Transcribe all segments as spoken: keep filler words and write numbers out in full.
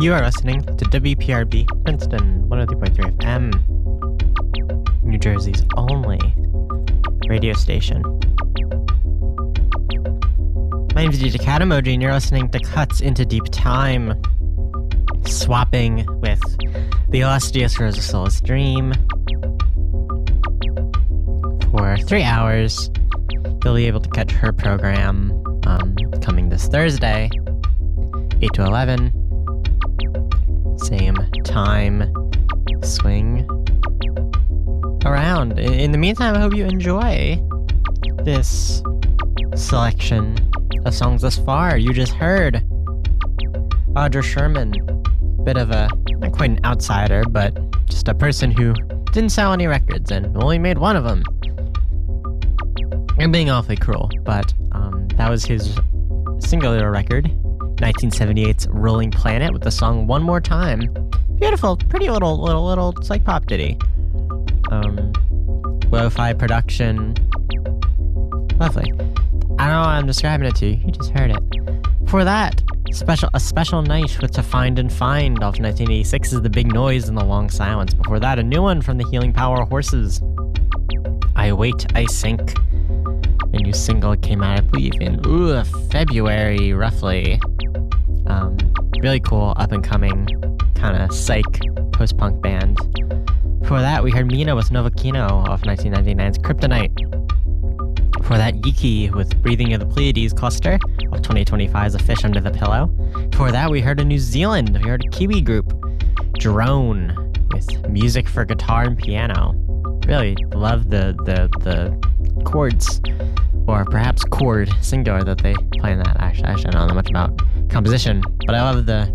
You are listening to W P R B Princeton one oh three point three F M, New Jersey's only radio station. My name is D J Cat Emoji, and you're listening to Cuts into Deep Time, swapping with the illustrious Rosa Solis Dream. For three hours, you'll be able to catch her program um, coming this Thursday, eight to eleven. Same time, swing around. In the meantime, I hope you enjoy this selection of songs thus far. You just heard Audra Sherman, bit of a, not quite an outsider, but just a person who didn't sell any records and only made one of them. I'm being awfully cruel, but um, that was his singular record, nineteen seventy-eight's Rolling Planet, with the song One More Time. Beautiful, pretty little, little, little psych pop ditty. Um, lo-fi production. Lovely. I don't know how I'm describing it to you, you just heard it. For that, special a special night with To Find and Find off nineteen eighty-six's The Big Noise and the Long Silence. Before that, a new one from the Healing Power of Horses, I Wait, I Sink. A new single came out, I believe, in ooh, February, roughly. Um, really cool, up-and-coming, kind of psych post-punk band. Before that, we heard Mina with Novakino off nineteen ninety-nine's Kryptonite. Before that, Yiki with Breathing of the Pleiades Cluster off twenty twenty-five's A Fish Under the Pillow. Before that, we heard a New Zealand, we heard a Kiwi group, Drone, with Music for Guitar and Piano. Really love the, the, the chords, or perhaps chord, singular, that they play in that. Actually, actually I don't know much about composition, but I love the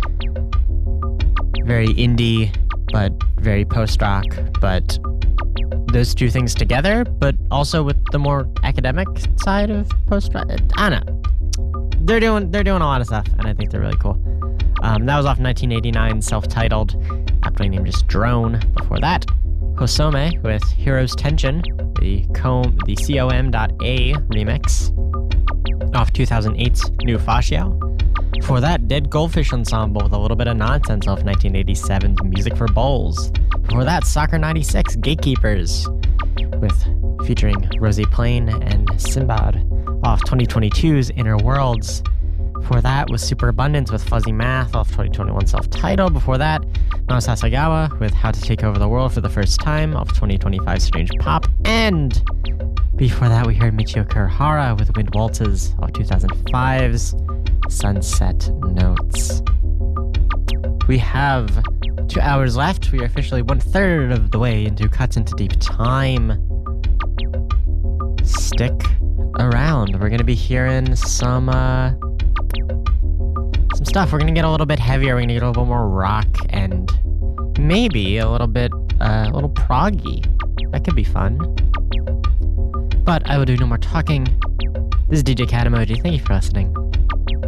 very indie, but very post-rock, but those two things together, but also with the more academic side of post-rock. I don't know. They're doing, they're doing a lot of stuff, and I think they're really cool. Um, that was off nineteen eighty-nine, self-titled, aptly named just Drone. Before that, Hosome with Heroes Tension, the com the com.a remix off two thousand eight's New Fascio. Before that, Dead Goldfish Ensemble with a little bit of nonsense off nineteen eighty-seven's Music for Bowls. Before that, Soccer ninety-six Gatekeepers with featuring Rosie Plain and Sinbad off twenty twenty-two's Inner Worlds. Before that was Superabundance with Fuzzy Math off twenty twenty-one self-titled. Before that, Mao Sasagawa with How to Take Over the World for the First Time off twenty twenty-five Strange Pop. And before that, we heard Michio Kurihara with Wind Waltzes off two thousand five's Sunset Notes. We have two hours left. We are officially one third of the way into Cuts into Deep Time. Stick around. We're going to be hearing some, uh, some stuff. We're going to get a little bit heavier. We're going to get a little bit more rock and maybe a little bit, uh, a little proggy. That could be fun. But I will do no more talking. This is D J Cat Emoji. Thank you for listening.